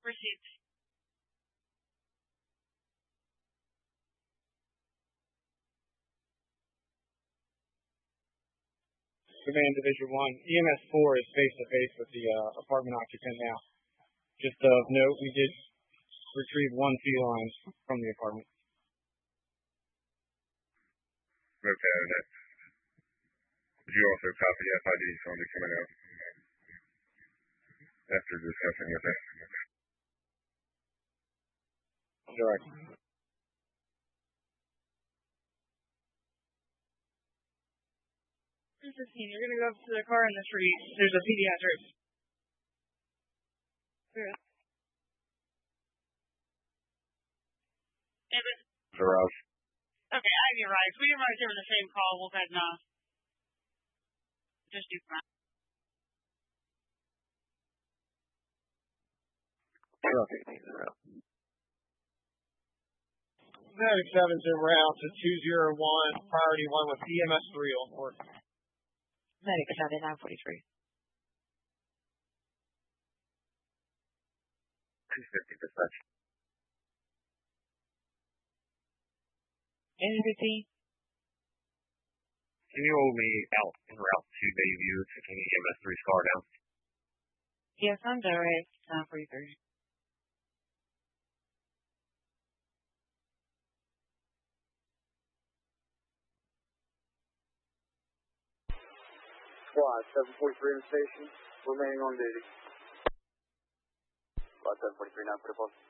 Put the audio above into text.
Proceed. Command Division 1, EMS 4 is face-to-face with the apartment occupant now. Just of note, we did retrieve one feline from the apartment. Okay, did you also copy FIDs on the coming out after discussing with him? Correct. You're going to go up to the car in the street. There's a pediatric. Yeah. Garage. Okay, I have your rights. We didn't write there with the same call. We'll go ahead and just do that. Medic 7's en route to 201, priority 1 with EMS 3 on board. Medic 7, 943. 250 dispatch. NVP. Can you hold me out en route to Bayview, taking EMS 3's car down? Yes, I'm direct, 943. Squad 743 in the station, remaining on duty. Squad 743, 944.